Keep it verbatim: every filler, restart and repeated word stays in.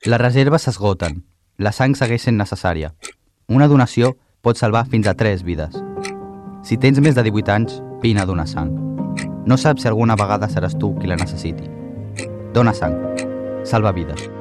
Les reserves s'esgoten. La sang segueix sent necessària. Una donació pot salvar fins a tres vides. Si tens més de divuit anys, vine a donar sang. No saps si alguna vegada seràs tu qui la necessiti. Dona sang. Salva vides.